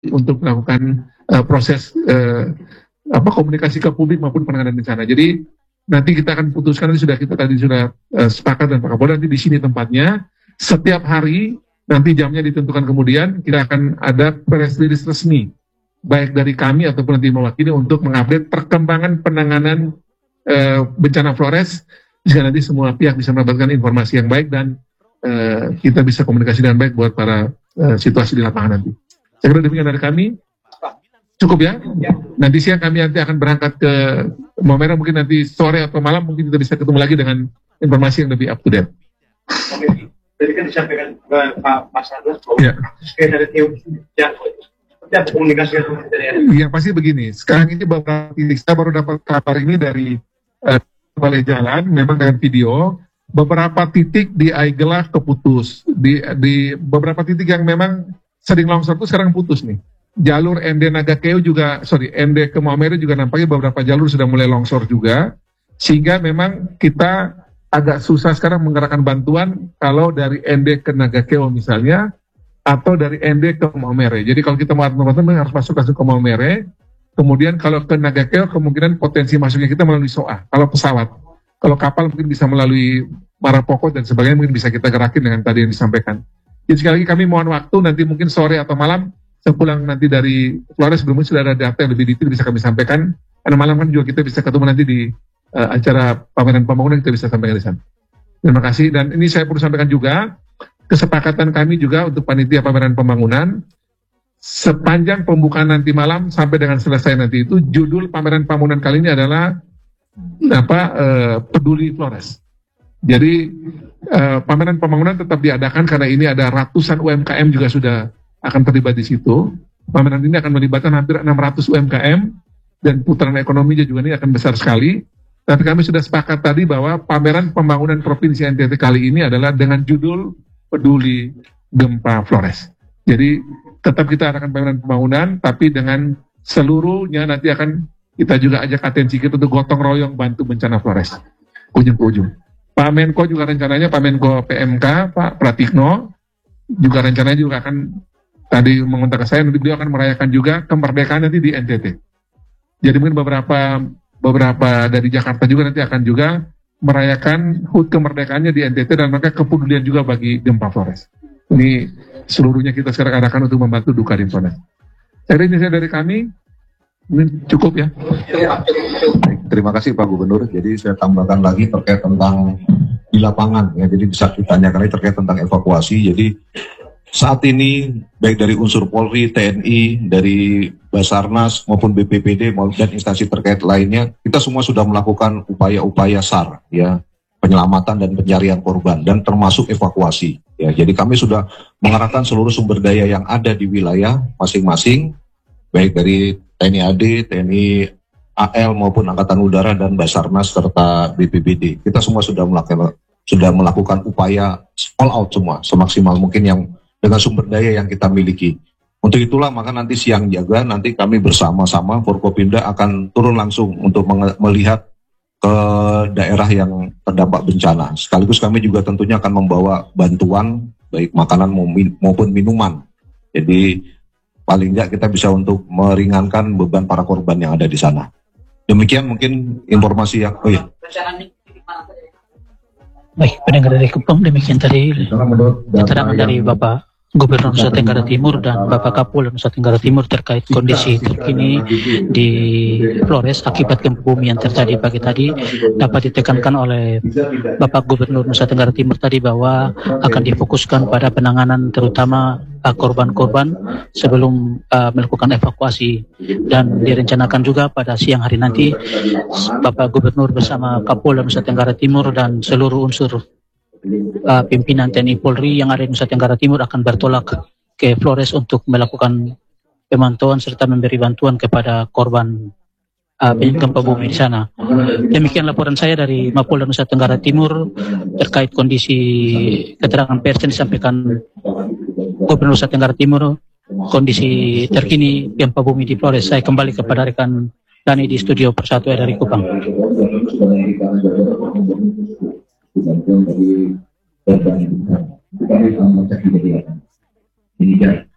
untuk melakukan proses komunikasi ke publik maupun penanganan bencana. Jadi nanti kita akan putuskan, kita tadi sudah sepakat dan Pak Kapolda, nanti di sini tempatnya setiap hari, nanti jamnya ditentukan, kemudian kita akan ada press release resmi baik dari kami ataupun nanti mewakili untuk mengupdate perkembangan penanganan bencana Flores, jika nanti semua pihak bisa mendapatkan informasi yang baik dan kita bisa komunikasi dengan baik buat para situasi di lapangan nanti. Saya kira demikian dari kami. Cukup ya? Nanti siang kami akan berangkat ke Maumere, mungkin nanti sore atau malam mungkin kita bisa ketemu lagi dengan informasi yang lebih up to date. Oke. Tadi kan disampaikan Pak Mas Agus bahwa kayak dari teori ada komunikasi yang pasti begini. Sekarang ini saya baru dapat kabar ini dari balai jalan, memang dengan video. Beberapa titik di Aigelah keputus, di beberapa titik yang memang sering longsor itu sekarang putus nih. Jalur ND Nagakeo juga, ND ke Maumere juga nampaknya beberapa jalur sudah mulai longsor juga, sehingga memang kita agak susah sekarang menggerakkan bantuan kalau dari ND ke Nagakeo misalnya, atau dari ND ke Maumere. Jadi kalau kita mau bantuan harus masuk ke Maumere, kemudian kalau ke Nagakeo kemungkinan potensi masuknya kita melalui SOA, kalau pesawat. Kalau kapal mungkin bisa melalui Marapoko dan sebagainya, mungkin bisa kita gerakin dengan tadi yang disampaikan. Jadi sekali lagi kami mohon waktu, nanti mungkin sore atau malam, sepulang nanti dari Flores, sebelumnya sudah ada data yang lebih detail bisa kami sampaikan. Karena malam kan juga kita bisa ketemu nanti di acara pameran pembangunan, kita bisa sampaikan di sana. Terima kasih. Dan ini saya perlu sampaikan juga, kesepakatan kami juga untuk panitia pameran pembangunan, sepanjang pembukaan nanti malam sampai dengan selesai nanti itu, judul pameran pembangunan kali ini adalah Peduli Flores. Jadi pameran pembangunan tetap diadakan karena ini ada ratusan UMKM juga sudah akan terlibat di situ. Pameran ini akan melibatkan hampir 600 UMKM dan putaran ekonominya juga ini akan besar sekali. Tapi kami sudah sepakat tadi bahwa pameran pembangunan Provinsi NTT kali ini adalah dengan judul Peduli Gempa Flores. Jadi tetap kita adakan pameran pembangunan, tapi dengan seluruhnya nanti akan kita juga ajak atensi kita untuk gotong royong bantu bencana Flores ujung ke ujung. Pak Menko juga rencananya, Pak Menko PMK, Pak Pratikno juga rencananya juga akan tadi mengontak ke saya, nanti beliau akan merayakan juga kemerdekaan nanti di NTT. Jadi mungkin beberapa dari Jakarta juga nanti akan juga merayakan HUT kemerdekaannya di NTT dan maka kepedulian juga bagi gempa Flores. Ini seluruhnya kita sekarang adakan untuk membantu duka di Flores. Jadi ini saya dari kami. Ini cukup ya. Terima kasih Pak Gubernur. Jadi saya tambahkan lagi terkait tentang di lapangan ya. Jadi bisa ditanyakan lagi terkait tentang evakuasi. Jadi saat ini baik dari unsur Polri, TNI, dari Basarnas maupun BPBD dan instansi terkait lainnya, kita semua sudah melakukan upaya-upaya SAR ya, penyelamatan dan pencarian korban dan termasuk evakuasi ya. Jadi kami sudah mengerahkan seluruh sumber daya yang ada di wilayah masing-masing, baik dari TNI AD, TNI AL maupun Angkatan Udara dan Basarnas serta BPBD. Kita semua sudah melakukan upaya all out semua semaksimal mungkin yang dengan sumber daya yang kita miliki. Untuk itulah maka nanti siang juga nanti kami bersama-sama Forkopimda akan turun langsung untuk melihat ke daerah yang terdampak bencana. Sekaligus kami juga tentunya akan membawa bantuan baik makanan maupun minuman. Jadi paling nggak kita bisa untuk meringankan beban para korban yang ada di sana. Demikian mungkin informasi yang Baik, pendengar dari Kupang, demikian tadi keterangan dari Bapak Gubernur Nusa Tenggara Timur dan Bapak Kapolda Nusa Tenggara Timur terkait kondisi terkini di Flores akibat gempa bumi yang terjadi pagi tadi. Dapat ditekankan oleh Bapak Gubernur Nusa Tenggara Timur tadi bahwa akan difokuskan pada penanganan terutama korban-korban sebelum melakukan evakuasi, dan direncanakan juga pada siang hari nanti Bapak Gubernur bersama Kapolda Nusa Tenggara Timur dan seluruh unsur pimpinan TNI Polri yang ada di Nusa Tenggara Timur akan bertolak ke Flores untuk melakukan pemantauan serta memberi bantuan kepada korban gempa bumi di sana. Demikian laporan saya dari Mapolda Nusa Tenggara Timur terkait kondisi keterangan pers yang disampaikan Gubernur Nusa Tenggara Timur, kondisi terkini gempa bumi di Flores. Saya kembali kepada rekan Dani di studio Persatu dari Kupang. Bantuan bagi korban yang besar. Kita harus memecah kejadian. Ini